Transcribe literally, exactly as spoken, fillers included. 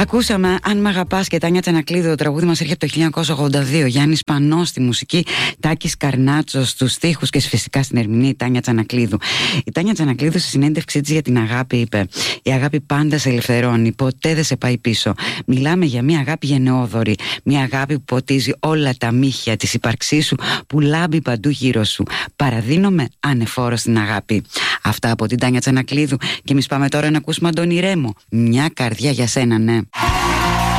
Ακούσαμε Αν Μ' Αγαπάς και Τάνια Τσανακλείδου. Το τραγούδι μας έρχεται από το χίλια εννιακόσια ογδόντα δύο. Γιάννης Πανός στη μουσική, Τάκης Καρνάτσος στους στίχους και φυσικά στην ερμηνεία η Τάνια Τσανακλείδου. Η Τάνια Τσανακλείδου στη συνέντευξή της για την αγάπη είπε: «Η αγάπη πάντα σε ελευθερώνει, ποτέ δεν σε πάει πίσω. Μιλάμε για μια αγάπη γενναιόδορη, μια αγάπη που ποτίζει όλα τα μύχια της ύπαρξής σου, που λάμπει παντού γύρω σου. Παραδίνομαι ανεφόρο στην αγάπη». Αυτά από την Τάνια Τσανακλείδου. Και εμείς πάμε τώρα να ακούσουμε Αντώνη Ρέμο. Μια καρδιά για σένα, ναι.